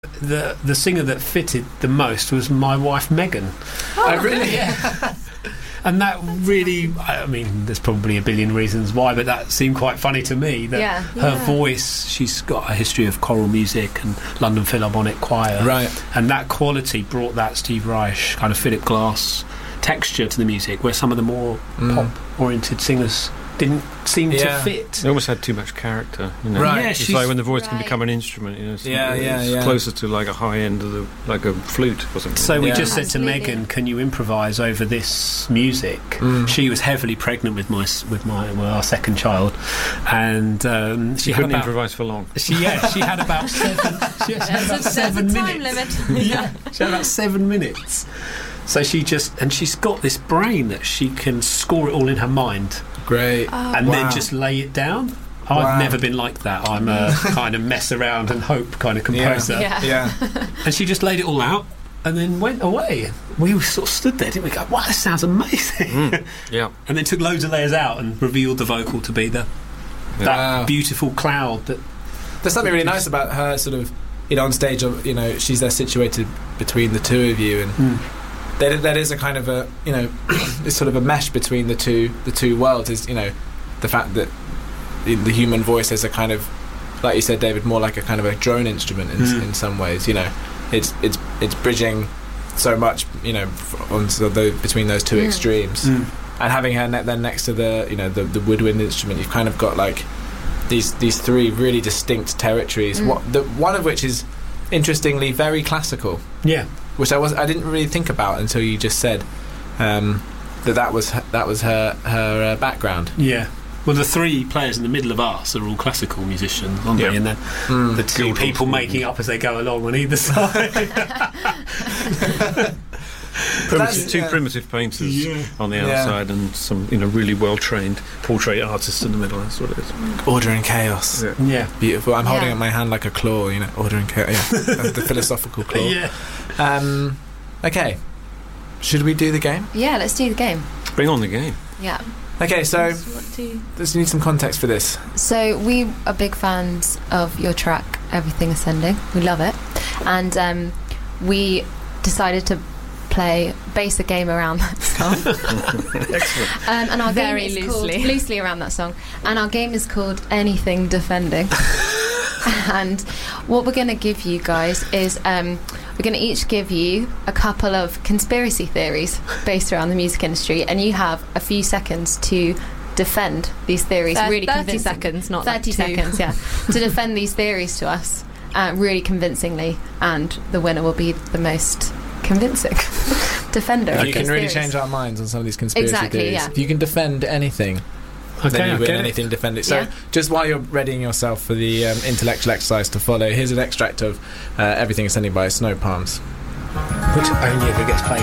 the singer that fitted the most was my wife Megan. Oh, really? Yeah. And that really, I mean, there's probably a billion reasons why, but that seemed quite funny to me. That her voice, she's got a history of choral music and London Philharmonic Choir. Right. And that quality brought that Steve Reich kind of Philip Glass texture to the music, where some of the more pop-oriented singers didn't seem to fit. They almost had too much character, you know. Right. Yeah, It's like when the voice can become an instrument, you know. It's closer to like a high end of like a flute or something. So we just said to Megan, "Can you improvise over this music?" She was heavily pregnant with our second child, and she couldn't improvise for long. She had about 7 time minutes. Limit. She had about 7 minutes. So she's got this brain that she can score it all in her mind. Great. And then just lay it down. I've never been like that. I'm a kind of mess around and hope kind of composer. Yeah. And she just laid it all out and then went away. We sort of stood there, didn't we? Go, wow, this sounds amazing. Yeah. And then took loads of layers out and revealed the vocal to be that beautiful cloud. There's something really nice about her sort of, you know, on stage, you know, she's there situated between the two of you, and that is a kind of a, you know, it's sort of a mesh between the two worlds, is, you know, the fact that the human voice is a kind of, like you said, David, more like a kind of a drone instrument in some ways, you know. It's bridging so much, you know, between those two extremes. And having her then next to the, you know, the woodwind instrument, you've kind of got like these three really distinct territories, one of which is interestingly very classical. Yeah. Which I didn't really think about until you just said that was her background. Yeah. Well, the three players in the middle of us are all classical musicians, aren't they? And then the two people making up as they go along on either side. Two primitive painters on the outside and some, you know, really well trained portrait artists in the middle. That's what it is. Order and chaos. Yeah. Beautiful. I'm holding up my hand like a claw, you know. Order and chaos. Yeah. The philosophical claw. Yeah. Okay. Should we do the game? Yeah, let's do the game. Bring on the game. Yeah. Okay, so let's need some context for this. So we are big fans of your track, Everything Ascending. We love it. And we decided to base a game around that song. Excellent. And our Very game is loosely around that song. And our game is called Anything Defending. And what we're going to give you guys is we're going to each give you a couple of conspiracy theories based around the music industry, and you have a few seconds to defend these theories. 30 convincing. seconds, not 30 like 2. seconds, yeah, to defend these theories to us really convincingly, and the winner will be the most convincing defender. You of can these really theories. change our minds on some of these conspiracy theories. Yeah. If you can defend anything, then you win anything, defend it. So just while you're readying yourself for the intellectual exercise to follow, here's an extract of Everything Ascending by Snow Palms. Which only ever gets played